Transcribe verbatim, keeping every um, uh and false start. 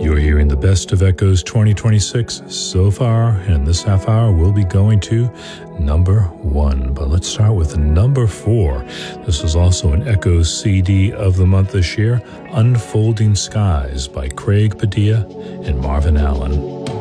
You're hearing the best of Echoes twenty twenty-six so far, and this half hour we'll be going to number one. But let's start with number four. This is also an Echoes C D of the month this year, Unfolding Skies by Craig Padilla and Marvin Allen.